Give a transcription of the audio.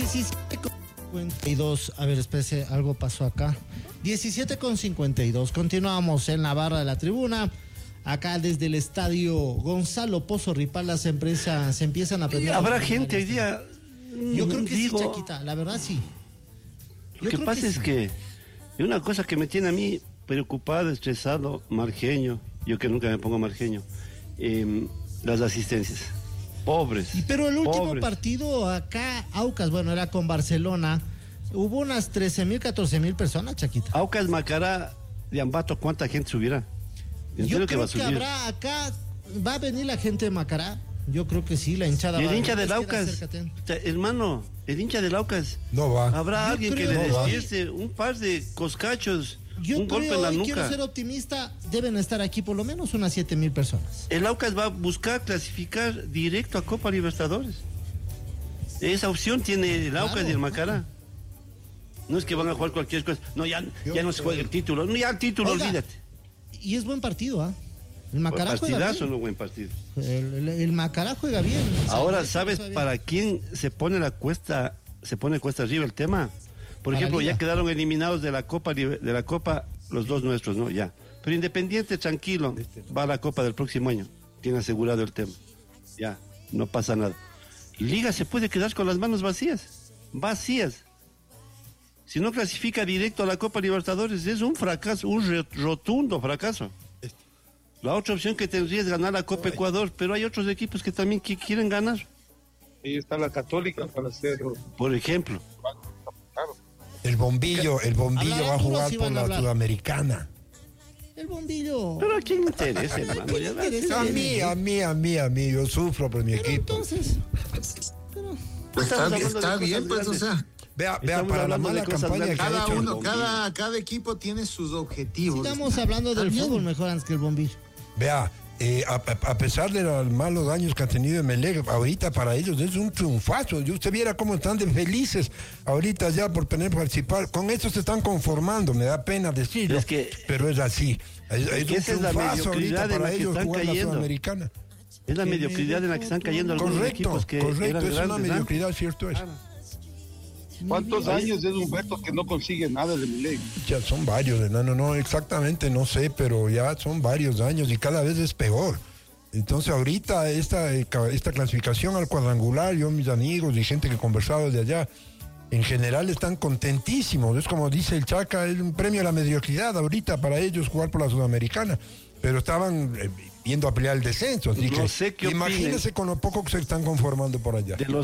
17:52. A ver, espérese, algo pasó acá. 17:52. Continuamos en la barra de la tribuna. Acá desde el estadio Gonzalo Pozo Ripala se empiezan a prender. ¿Habrá gente hoy día? Yo creo que sí, Chaquita, la verdad sí. Lo que pasa es que una cosa que me tiene a mí preocupado, estresado, marjeño, yo que nunca me pongo marjeño, las asistencias. Pobres. Pero el último pobres. partido acá, Aucas, bueno, era con Barcelona. Hubo unas 13,000, 14,000 personas, Chaquita. Aucas, Macará, de Ambato, ¿cuánta gente subirá? Yo creo que habrá acá, va a venir la gente de Macará. Yo creo que sí, la hinchada. ¿Y el va hincha a del Aucas? Hermano, el hincha del Aucas. No va. Habrá alguien que le no despierte un par de coscachos, un golpe en la nuca. Quiero ser optimista, deben estar aquí por lo menos unas 7,000 personas. El Aucas va a buscar clasificar directo a Copa Libertadores. Esa opción tiene el Aucas y el Macará. No es que van a jugar cualquier cosa. No, ya no se juega el título. No, ya el título, Oiga, olvídate. Y es buen partido, ¿ah? El Macará juega Partidazo, bien. no buen partido. El Macará juega bien. Ahora, ¿sabes para quién se pone cuesta arriba el tema? Por ejemplo, ya quedaron eliminados de la Copa los dos nuestros, ¿no? Ya. Pero Independiente, tranquilo, va a la Copa del próximo año. Tiene asegurado el tema. Ya, no pasa nada. Liga se puede quedar con las manos vacías. Vacías. Si no clasifica directo a la Copa Libertadores, es un fracaso, un rotundo fracaso. La otra opción que tendría es ganar la Copa Ecuador, pero hay otros equipos que también quieren ganar. Ahí está la Católica para hacerlo. Por ejemplo. El bombillo va a jugar por la Sudamericana. El bombillo. Pero ¿a quién le interesa, hermano? ¿A quién le interesa? A mí, yo sufro por mi Pero equipo. entonces, Está bien, pues, o sea, Vea, Estamos para la hablando de mala cosas campaña que grandes. ha cada hecho. uno, cada equipo tiene sus objetivos. sigamos hablando del fútbol mejor antes que el bombillo. Vea, a pesar de los malos daños que ha tenido Emelec, ahorita para ellos es un triunfazo. Y usted viera cómo están de felices ahorita ya por tener participar. Con esto se están conformando, me da pena decirlo, pero es así. Es un esa es la triunfazo ahorita mediocridad en la para que ellos están jugar la cayendo. Sudamericana. Es la mediocridad en la que están cayendo algunos equipos que Correcto, eran es una grandes, mediocridad, cierto es. ¿Cuántos años es Humberto que no consigue nada de Emelec? Ya son varios, enano, no exactamente, no sé, pero ya son varios años y cada vez es peor. Entonces ahorita esta clasificación al cuadrangular, yo, mis amigos y gente que he conversado de allá, en general están contentísimos. Es como dice el Chaca, es un premio a la mediocridad ahorita para ellos jugar por la Sudamericana. Pero estaban yendo a pelear el descenso, así No que sé qué imagínense opinen con lo poco que se están conformando por allá. de los